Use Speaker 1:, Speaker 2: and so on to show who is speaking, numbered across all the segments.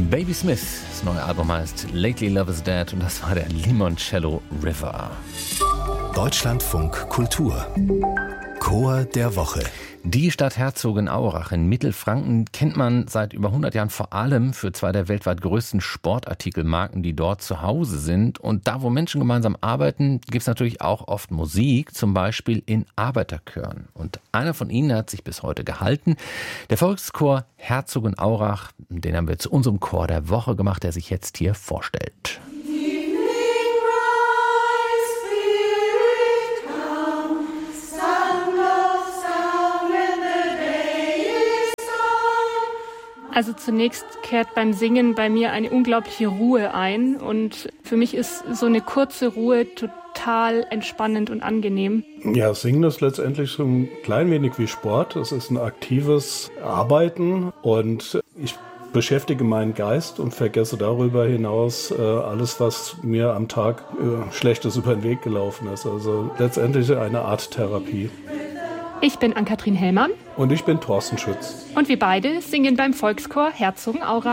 Speaker 1: Baby Smith, das neue Album heißt Lately Love is Dead und das war der Limoncello River.
Speaker 2: Deutschlandfunk Kultur. Chor der Woche.
Speaker 1: Die Stadt Herzogenaurach in Mittelfranken kennt man seit über 100 Jahren vor allem für zwei der weltweit größten Sportartikelmarken, die dort zu Hause sind. Und da, wo Menschen gemeinsam arbeiten, gibt es natürlich auch oft Musik, zum Beispiel in Arbeiterchören. Und einer von ihnen hat sich bis heute gehalten. Der Volkschor Herzogenaurach, den haben wir zu unserem Chor der Woche gemacht, der sich jetzt hier vorstellt.
Speaker 3: Also zunächst kehrt beim Singen bei mir eine unglaubliche Ruhe ein und für mich ist so eine kurze Ruhe total entspannend und angenehm.
Speaker 4: Ja, Singen ist letztendlich so ein klein wenig wie Sport. Es ist ein aktives Arbeiten und ich beschäftige meinen Geist und vergesse darüber hinaus alles, was mir am Tag Schlechtes über den Weg gelaufen ist. Also letztendlich eine Art Therapie.
Speaker 3: Ich bin Ann-Kathrin Hellmann.
Speaker 4: Und ich bin Thorsten Schütz.
Speaker 3: Und wir beide singen beim Volkschor Herzogenaurach.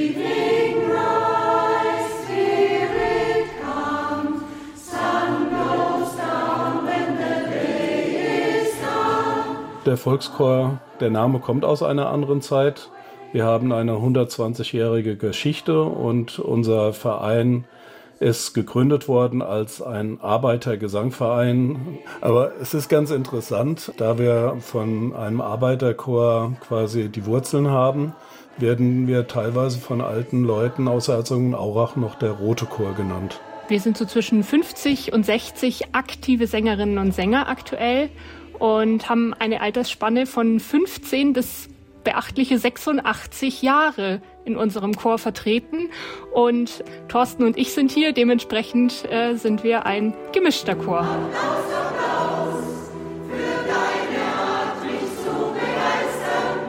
Speaker 4: Der Volkschor, der Name kommt aus einer anderen Zeit. Wir haben eine 120-jährige Geschichte und unser Verein ist gegründet worden als ein Arbeitergesangverein. Aber es ist ganz interessant, da wir von einem Arbeiterchor quasi die Wurzeln haben, werden wir teilweise von alten Leuten aus Herzogenaurach noch der Rote Chor genannt.
Speaker 3: Wir sind so zwischen 50 und 60 aktive Sängerinnen und Sänger aktuell und haben eine Altersspanne von 15 bis beachtliche 86 Jahre in unserem Chor vertreten und Thorsten und ich sind hier, dementsprechend sind wir ein gemischter Chor.
Speaker 5: Applaus für deine Art, mich zu begeistern.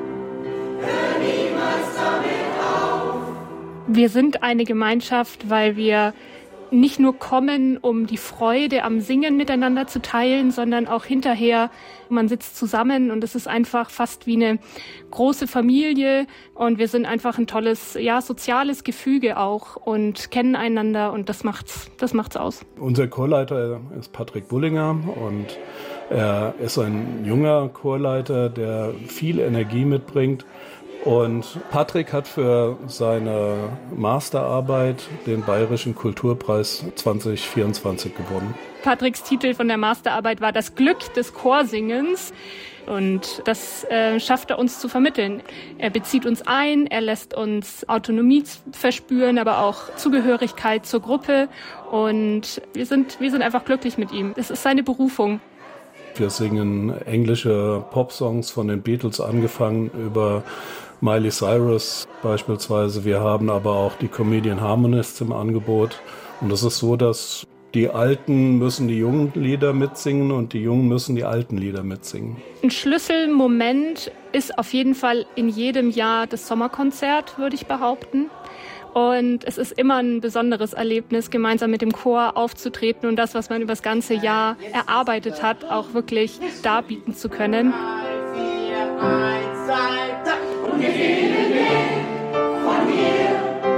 Speaker 5: Hör niemals damit auf.
Speaker 3: Wir sind eine Gemeinschaft, weil wir nicht nur kommen, um die Freude am Singen miteinander zu teilen, sondern auch hinterher, man sitzt zusammen und es ist einfach fast wie eine große Familie und wir sind einfach ein tolles, soziales Gefüge auch und kennen einander und das macht's aus.
Speaker 4: Unser Chorleiter ist Patrick Bullinger und er ist ein junger Chorleiter, der viel Energie mitbringt. Und Patrick hat für seine Masterarbeit den Bayerischen Kulturpreis 2024 gewonnen.
Speaker 3: Patricks Titel von der Masterarbeit war Das Glück des Chorsingens. Und das schafft er uns zu vermitteln. Er bezieht uns ein, er lässt uns Autonomie verspüren, aber auch Zugehörigkeit zur Gruppe. Und wir sind einfach glücklich mit ihm. Es ist seine Berufung.
Speaker 4: Wir singen englische Popsongs von den Beatles angefangen über Miley Cyrus beispielsweise. Wir haben aber auch die Comedian Harmonists im Angebot. Und es ist so, dass die Alten müssen die jungen Lieder mitsingen und die Jungen müssen die alten Lieder mitsingen.
Speaker 3: Ein Schlüsselmoment ist auf jeden Fall in jedem Jahr das Sommerkonzert, würde ich behaupten. Und es ist immer ein besonderes Erlebnis, gemeinsam mit dem Chor aufzutreten und das, was man über das ganze Jahr erarbeitet hat, auch wirklich darbieten zu können.
Speaker 5: 3, 4, 1, 2, und wir gehen den Weg von hier,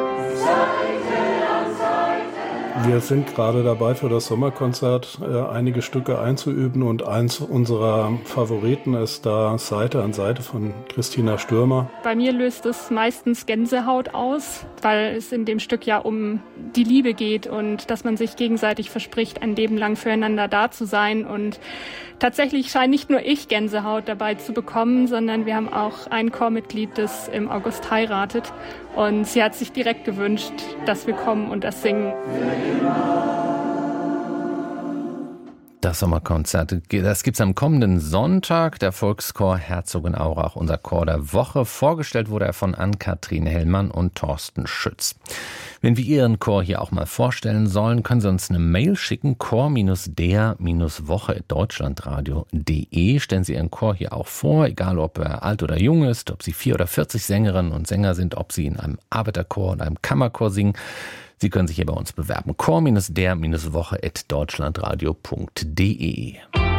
Speaker 5: Seite an Seite.
Speaker 4: Wir sind gerade dabei, für das Sommerkonzert einige Stücke einzuüben und eins unserer Favoriten ist da Seite an Seite von Christina Stürmer.
Speaker 3: Bei mir löst es meistens Gänsehaut aus, weil es in dem Stück ja um die Liebe geht und dass man sich gegenseitig verspricht, ein Leben lang füreinander da zu sein. Und tatsächlich scheint nicht nur ich Gänsehaut dabei zu bekommen, sondern wir haben auch ein Chormitglied, das im August heiratet. Und sie hat sich direkt gewünscht, dass wir kommen und das singen.
Speaker 1: Das Sommerkonzert, das gibt's am kommenden Sonntag. Der Volkschor Herzogenaurach, unser Chor der Woche. Vorgestellt wurde er von Ann-Kathrin Hellmann und Thorsten Schütz. Wenn wir Ihren Chor hier auch mal vorstellen sollen, können Sie uns eine Mail schicken, chor-der-woche@deutschlandradio.de. Stellen Sie Ihren Chor hier auch vor, egal ob er alt oder jung ist, ob Sie 4 oder 40 Sängerinnen und Sänger sind, ob Sie in einem Arbeiterchor und einem Kammerchor singen. Sie können sich hier bei uns bewerben. chor-der-woche@deutschlandradio.de.